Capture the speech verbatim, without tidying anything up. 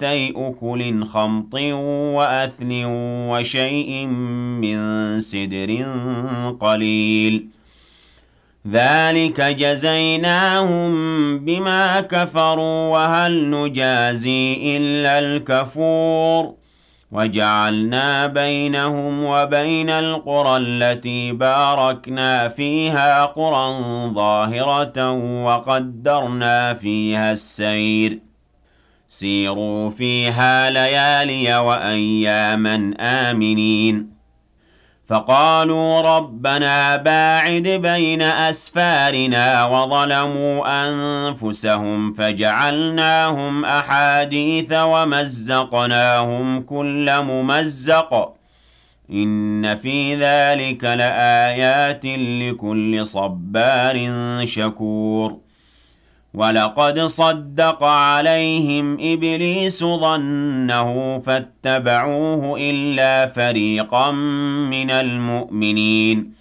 شجرتي أكل خمط وأثل وشيء من سدر قليل ذلك جزيناهم بما كفروا وهل نجازي إلا الكفور وجعلنا بينهم وبين القرى التي باركنا فيها قرى ظاهرة وقدرنا فيها السير سيروا فيها ليالي وأياما آمنين فقالوا ربنا باعد بين أسفارنا وظلموا أنفسهم فجعلناهم أحاديث ومزقناهم كل ممزق إن في ذلك لآيات لكل صبار شكور ولقد صدق عليهم إبليس ظنه فاتبعوه إلا فريقا من المؤمنين